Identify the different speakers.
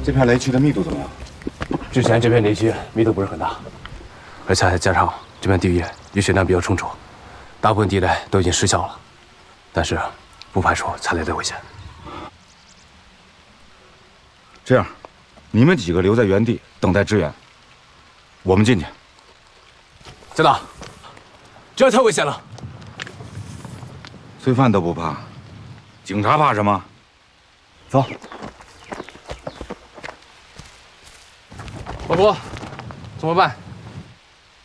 Speaker 1: 这片雷区的密度怎么样？
Speaker 2: 之前这片雷区密度不是很大，而且还加上这片地域雨水量比较充足，大部分地雷都已经失效了。但是，不排除踩雷的危险。
Speaker 1: 这样，你们几个留在原地等待支援，我们进去。
Speaker 2: 江大，这太危险了。
Speaker 1: 罪犯都不怕，警察怕什么？走。
Speaker 2: 老伯，怎么办？